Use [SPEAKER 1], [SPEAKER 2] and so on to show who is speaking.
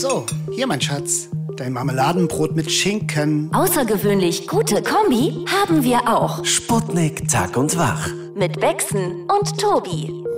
[SPEAKER 1] So, hier mein Schatz. Dein Marmeladenbrot mit Schinken.
[SPEAKER 2] Außergewöhnlich gute Kombi haben wir auch.
[SPEAKER 3] Sputnik Tag und Wach.
[SPEAKER 2] Mit Wechseln und Tobi.